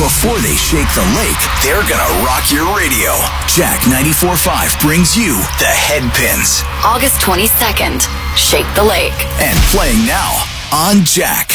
Before they shake the lake, they're gonna rock your radio. Jack 94.5 brings you the Headpins. August 22nd, Shake the Lake. And playing now on Jack.